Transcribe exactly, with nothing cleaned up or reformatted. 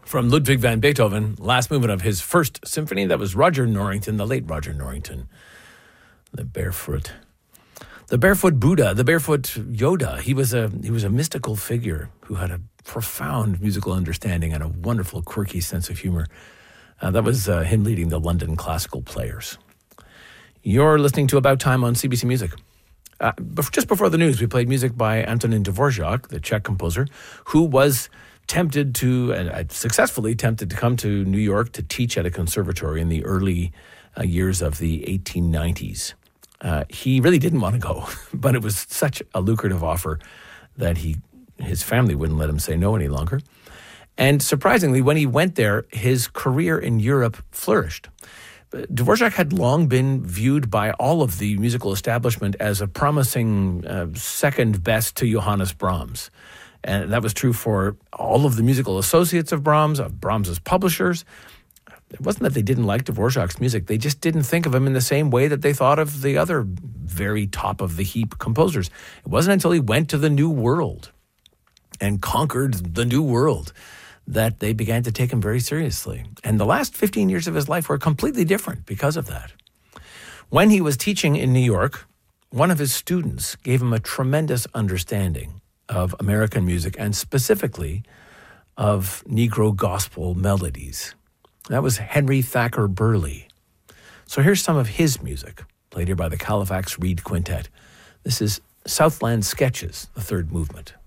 From Ludwig van Beethoven, last movement of his first symphony. That was Roger Norrington, the late Roger Norrington. The Barefoot. The Barefoot Buddha, the Barefoot Yoda. He was a he was a mystical figure who had a profound musical understanding and a wonderful, quirky sense of humor. Uh, that was uh, him leading the London Classical Players. You're listening to About Time on C B C Music. Uh, just before the news, we played music by Antonin Dvorak, the Czech composer, who was tempted to, and uh, successfully tempted to come to New York to teach at a conservatory in the early uh, years of the eighteen nineties. Uh, he really didn't want to go, but it was such a lucrative offer that he his family wouldn't let him say no any longer. And surprisingly, when he went there, his career in Europe flourished. Dvorak had long been viewed by all of the musical establishment as a promising uh, second best to Johannes Brahms. And that was true for all of the musical associates of Brahms, of Brahms's publishers. It wasn't that they didn't like Dvorak's music. They just didn't think of him in the same way that they thought of the other very top-of-the-heap composers. It wasn't until he went to the New World and conquered the New World that they began to take him very seriously. And the last fifteen years of his life were completely different because of that. When he was teaching in New York, one of his students gave him a tremendous understanding of American music and specifically of Negro gospel melodies. That was Henry Thacker Burley. So here's some of his music, played here by the Halifax Reed Quintet. This is Southland Sketches, the third movement.